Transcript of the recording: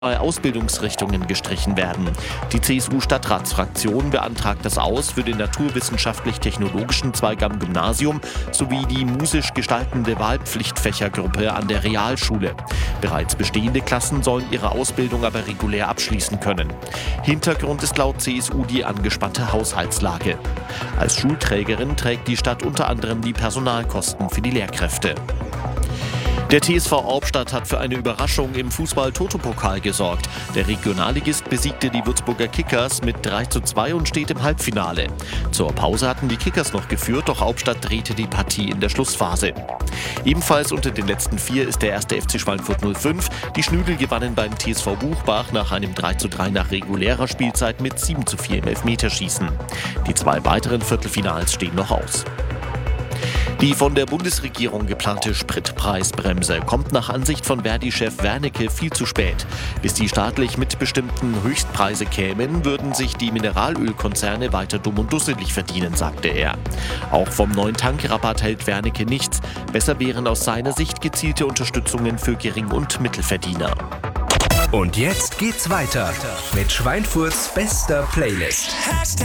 bei Ausbildungsrichtungen gestrichen werden. Die CSU-Stadtratsfraktion beantragt das Aus für den naturwissenschaftlich-technologischen Zweig am Gymnasium sowie die musisch gestaltende Wahlpflichtfächergruppe an der Realschule. Bereits bestehende Klassen sollen ihre Ausbildung aber regulär abschließen können. Hintergrund ist laut CSU die angespannte Haushaltslage. Als Schulträgerin trägt die Stadt unter anderem die Personalkosten für die Lehrkräfte. Der TSV Albstadt hat für eine Überraschung im Fußball-Toto-Pokal gesorgt. Der Regionalligist besiegte die Würzburger Kickers mit 3:2 und steht im Halbfinale. Zur Pause hatten die Kickers noch geführt, doch Albstadt drehte die Partie in der Schlussphase. Ebenfalls unter den letzten 4 ist der 1. FC Schweinfurt 05. Die Schnügel gewannen beim TSV Buchbach nach einem 3:3 nach regulärer Spielzeit mit 7:4 im Elfmeterschießen. Die 2 weiteren Viertelfinals stehen noch aus. Die von der Bundesregierung geplante Spritpreisbremse kommt nach Ansicht von Verdi-Chef Wernicke viel zu spät. Bis die staatlich mitbestimmten Höchstpreise kämen, würden sich die Mineralölkonzerne weiter dumm und dusselig verdienen, sagte er. Auch vom neuen Tankrabatt hält Wernicke nichts. Besser wären aus seiner Sicht gezielte Unterstützungen für Gering- und Mittelverdiener. Und jetzt geht's weiter mit Schweinfurts bester Playlist.